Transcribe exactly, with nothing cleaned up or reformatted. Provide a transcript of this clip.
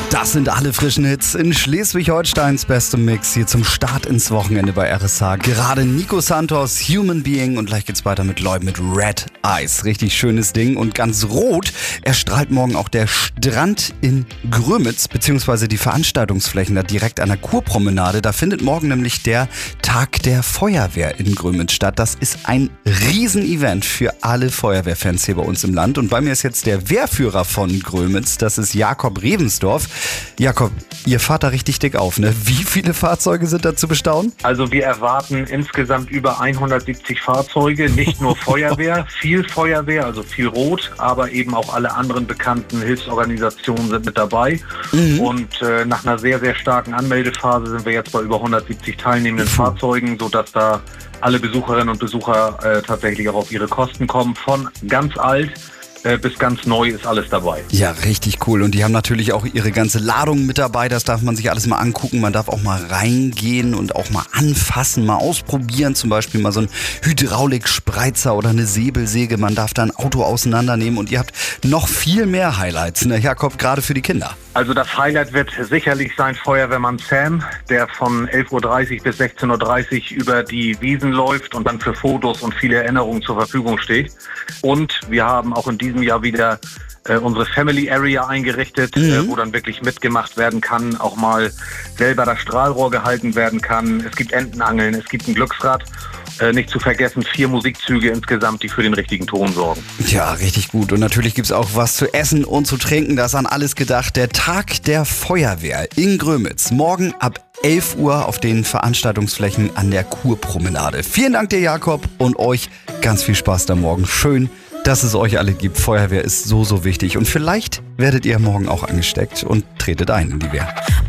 Das sind alle frischen Hits in Schleswig-Holsteins bestem Mix hier zum Start ins Wochenende bei R S H. Gerade Nico Santos, Human Being, und gleich geht's weiter mit Lloyd mit Red Eyes. Richtig schönes Ding und ganz rot erstrahlt morgen auch der Strand in Grömitz, beziehungsweise die Veranstaltungsflächen da direkt an der Kurpromenade. Da findet morgen nämlich der Tag der Feuerwehr in Grömitz statt. Das ist ein Riesenevent für alle Feuerwehrfans hier bei uns im Land. Und bei mir ist jetzt der Wehrführer von Grömitz, das ist Jakob Revensdorf. Jakob, ihr fahrt da richtig dick auf, ne? Wie viele Fahrzeuge sind da zu bestaunen? Also wir erwarten insgesamt über hundertsiebzig Fahrzeuge, nicht nur Feuerwehr, viel Feuerwehr, also viel Rot, aber eben auch alle anderen bekannten Hilfsorganisationen sind mit dabei. Mhm. Und äh, nach einer sehr, sehr starken Anmeldephase sind wir jetzt bei über hundertsiebzig teilnehmenden Puh. Fahrzeugen, sodass da alle Besucherinnen und Besucher äh, tatsächlich auch auf ihre Kosten kommen. Von ganz alt bis ganz neu ist alles dabei. Ja, richtig cool. Und die haben natürlich auch ihre ganze Ladung mit dabei. Das darf man sich alles mal angucken. Man darf auch mal reingehen und auch mal anfassen, mal ausprobieren. Zum Beispiel mal so ein Hydraulikspreizer oder eine Säbelsäge. Man darf da ein Auto auseinandernehmen. Und ihr habt noch viel mehr Highlights, ne, Jakob, gerade für die Kinder. Also das Highlight wird sicherlich sein Feuerwehrmann Sam, der von elf Uhr dreißig bis sechzehn Uhr dreißig über die Wiesen läuft und dann für Fotos und viele Erinnerungen zur Verfügung steht. Und wir haben auch in diesem Jahr wieder äh, unsere Family Area eingerichtet, mhm. äh, wo dann wirklich mitgemacht werden kann, auch mal selber das Strahlrohr gehalten werden kann. Es gibt Entenangeln, es gibt ein Glücksrad. Äh, nicht zu vergessen, vier Musikzüge insgesamt, die für den richtigen Ton sorgen. Ja, richtig gut. Und natürlich gibt's auch was zu essen und zu trinken. Da ist an alles gedacht. Der Tag der Feuerwehr in Grömitz. Morgen ab elf Uhr auf den Veranstaltungsflächen an der Kurpromenade. Vielen Dank dir, Jakob, und euch ganz viel Spaß da morgen. Schön, dass es euch alle gibt. Feuerwehr ist so, so wichtig. Und vielleicht werdet ihr morgen auch angesteckt und tretet ein in die Wehr.